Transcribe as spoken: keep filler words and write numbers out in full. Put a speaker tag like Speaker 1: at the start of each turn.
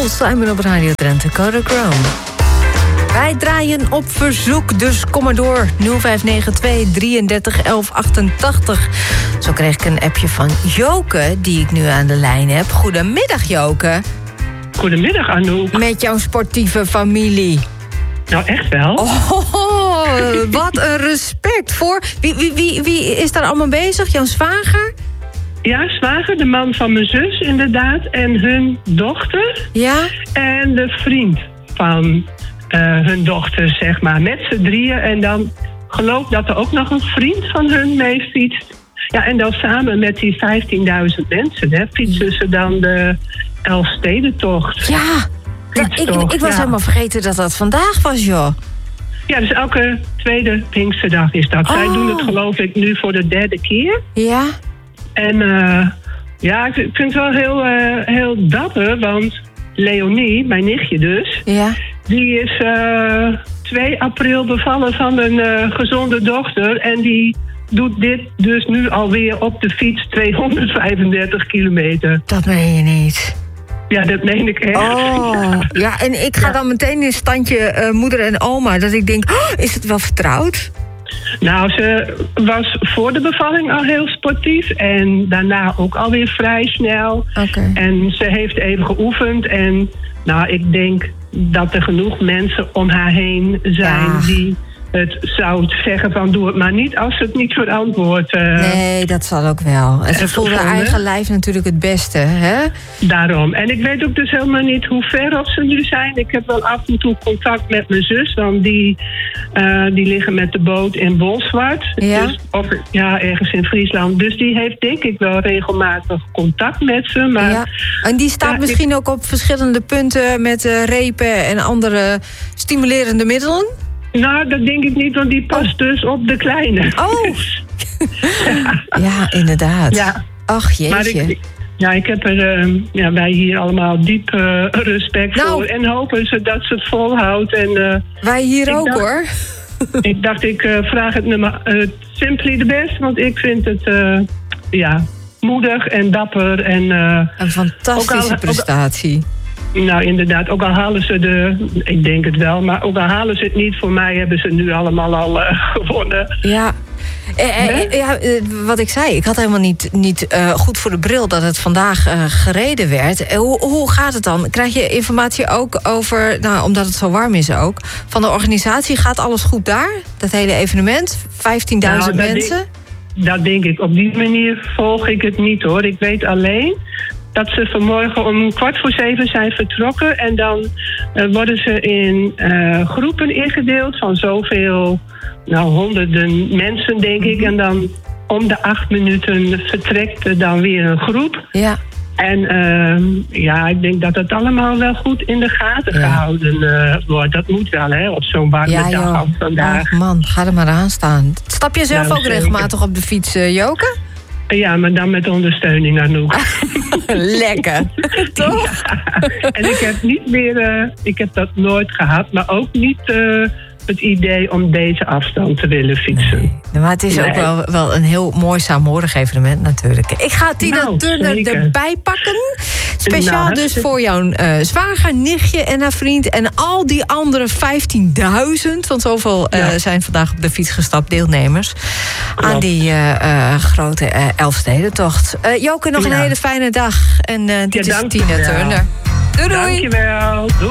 Speaker 1: Paul Simon op Radio Drenthe, Kodachrome. Wij draaien op verzoek, dus kom maar door. nul vijf negen twee drieëndertig elf achtentachtig. Zo kreeg ik een appje van Joke, die ik nu aan de lijn heb. Goedemiddag, Joke.
Speaker 2: Goedemiddag, Anouk.
Speaker 1: Met jouw sportieve familie.
Speaker 2: Nou, echt wel.
Speaker 1: Oh, wat een respect voor. Wie, wie, wie, wie is daar allemaal bezig? Jouw zwager?
Speaker 2: Ja, zwager, de man van mijn zus inderdaad. En hun dochter.
Speaker 1: Ja?
Speaker 2: En de vriend van uh, hun dochter, zeg maar. Met z'n drieën. En dan geloof dat er ook nog een vriend van hun mee fietst. Ja, en dan samen met die vijftienduizend mensen, hè, fietsen ze dan de Elfstedentocht.
Speaker 1: Ja, ja ik, ik, ik was
Speaker 2: ja.
Speaker 1: helemaal vergeten dat dat vandaag was, joh.
Speaker 2: Ja, dus elke tweede Pinksterdag is dat.
Speaker 1: Oh.
Speaker 2: Zij doen het geloof ik nu voor de derde keer.
Speaker 1: Ja?
Speaker 2: En uh, ja, ik vind het wel heel, uh, heel dapper, want Leonie, mijn nichtje dus,
Speaker 1: Ja?
Speaker 2: die is uh, twee april bevallen van een uh, gezonde dochter. En die doet dit dus nu alweer op de fiets tweehonderdvijfendertig kilometer.
Speaker 1: Dat meen je niet.
Speaker 2: Ja, dat meen ik echt.
Speaker 1: Oh, ja, en ik ga
Speaker 2: Ja.
Speaker 1: dan meteen in standje uh, moeder en oma. Dat ik denk, oh, is het wel vertrouwd?
Speaker 2: Nou, ze was voor de bevalling al heel sportief. En daarna ook alweer vrij snel.
Speaker 1: Oké. Okay.
Speaker 2: En ze heeft even geoefend. En nou, ik denk dat er genoeg mensen om haar heen zijn
Speaker 1: Ja.
Speaker 2: die het zouden zeggen van doe het maar niet als ze het niet verantwoord. Uh,
Speaker 1: Nee, dat zal ook wel. En ze
Speaker 2: het
Speaker 1: voelde haar
Speaker 2: gevonden.
Speaker 1: eigen lijf natuurlijk het beste, hè?
Speaker 2: Daarom. En ik weet ook dus helemaal niet hoe ver op ze nu zijn. Ik heb wel af en toe contact met mijn zus. Want die, uh, die liggen met de boot in Bolsward.
Speaker 1: Ja?
Speaker 2: Dus, of ja, ergens in Friesland. Dus die heeft denk ik wel regelmatig contact met ze. Maar
Speaker 1: Ja. En die staat
Speaker 2: ja,
Speaker 1: misschien
Speaker 2: ik,
Speaker 1: ook op verschillende punten met uh, repen en andere stimulerende middelen?
Speaker 2: Nou, dat denk ik niet, want die past oh. dus op de kleine.
Speaker 1: Oh! ja. ja, inderdaad.
Speaker 2: Ja.
Speaker 1: Ach, jeetje.
Speaker 2: Maar ik, ja, ik heb er, uh, ja, wij hier allemaal diep uh, respect nou. voor. En hopen ze dat ze het volhoudt. En, uh,
Speaker 1: wij hier ook,
Speaker 2: dacht,
Speaker 1: hoor.
Speaker 2: ik dacht, ik uh, vraag het nummer uh, Simply the Best. Want ik vind het, uh, ja, moedig en dapper. En, uh,
Speaker 1: een fantastische
Speaker 2: al,
Speaker 1: prestatie.
Speaker 2: Ook, nou, inderdaad. Ook al halen ze de... Ik denk het wel. Maar ook al halen ze het niet, voor mij hebben ze nu allemaal al uh, gewonnen.
Speaker 1: Ja. Eh, eh, ja, wat ik zei, ik had helemaal niet, niet uh, goed voor de bril dat het vandaag uh, gereden werd. Uh, hoe, hoe gaat het dan? Krijg je informatie ook over, nou, omdat het zo warm is ook, van de organisatie? Gaat alles goed daar? Dat hele evenement? vijftienduizend nou, mensen?
Speaker 2: Denk, dat denk ik. Op die manier volg ik het niet, hoor. Ik weet alleen dat ze vanmorgen om kwart voor zeven zijn vertrokken. En dan uh, worden ze in uh, groepen ingedeeld van zoveel, nou, honderden mensen, denk ik. En dan om de acht minuten vertrekt er dan weer een groep.
Speaker 1: Ja.
Speaker 2: En uh, ja, ik denk dat het allemaal wel goed in de gaten ja. gehouden uh, wordt. Dat moet wel, hè, op zo'n warme
Speaker 1: ja,
Speaker 2: dag als vandaag.
Speaker 1: Oh, man, ga er maar aan staan. Stap je zelf nou, ook zeker. regelmatig op de fiets, uh, Joke?
Speaker 2: Ja, maar dan met ondersteuning, Anouk.
Speaker 1: Lekker, toch?
Speaker 2: Ja. En ik heb niet meer, uh, ik heb dat nooit gehad, maar ook niet uh, het idee om deze afstand te willen fietsen.
Speaker 1: Nee, maar het is nee. ook wel, wel een heel mooi saamhorig evenement natuurlijk. Ik ga Tina nou, Turner zeker. erbij pakken. Speciaal nou, dus voor jouw uh, zwager, nichtje en haar vriend. En al die andere vijftienduizend, want zoveel uh, ja. zijn vandaag op de fiets gestapt, deelnemers. Ja. Aan die uh, uh, grote uh, Elfstedentocht. Uh, Joke, nog ja. een hele fijne dag. En uh, dit ja, is Tina Turner. Doei doei.
Speaker 2: Dankjewel. Doei.